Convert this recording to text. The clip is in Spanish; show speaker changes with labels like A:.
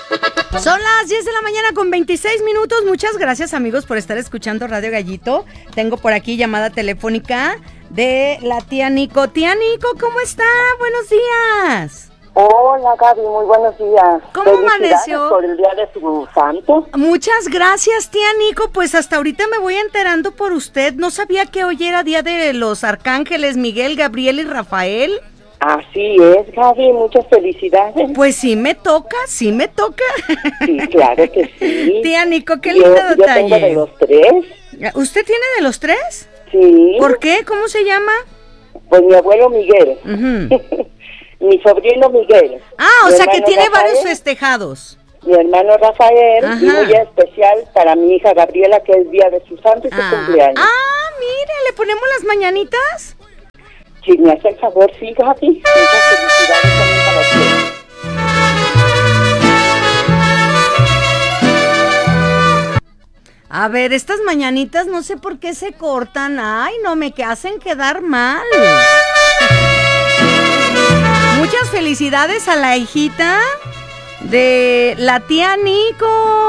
A: Son las 10 de la mañana con 26 minutos. Muchas gracias, amigos, por estar escuchando Radio Gallito. Tengo por aquí llamada telefónica de la tía Nico. Tía Nico, ¿cómo está? Buenos días.
B: Hola, Gaby, muy buenos días.
A: ¿Cómo amaneció?
B: Por el día de su santo.
A: Muchas gracias, tía Nico. Pues hasta ahorita me voy enterando por usted. No sabía que hoy era día de los arcángeles Miguel, Gabriel y Rafael.
B: Así es, Gaby, muchas felicidades.
A: Pues sí me toca, sí me toca.
B: Sí, claro que sí.
A: Tía Nico, qué lindo detalle.
B: Yo tengo de los tres.
A: ¿Usted tiene de los tres?
B: Sí.
A: ¿Por qué? ¿Cómo se llama?
B: Pues mi abuelo Miguel. Mi sobrino Miguel.
A: Ah, o sea que tiene
B: Rafael,
A: varios festejados.
B: Mi hermano Rafael.
A: Ajá.
B: Y muy especial para mi hija Gabriela, que es día de su santo y su cumpleaños.
A: Ah, mire, ¿le ponemos las mañanitas?
B: Si me hace el favor, sí, Gaby. Muchas felicidades también para ti.
A: A ver, estas mañanitas no sé por qué se cortan. Ay, no, me hacen quedar mal. Muchas felicidades a la hijita de la tía Nico.